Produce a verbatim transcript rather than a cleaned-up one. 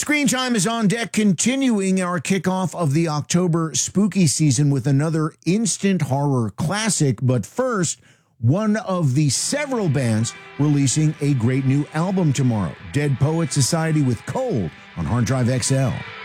Screen Time is on deck, continuing our kickoff of the October spooky season with another instant horror classic. But first, one of the several bands releasing a great new album tomorrow, Dead Poet Society with Cold on Hard Drive X L.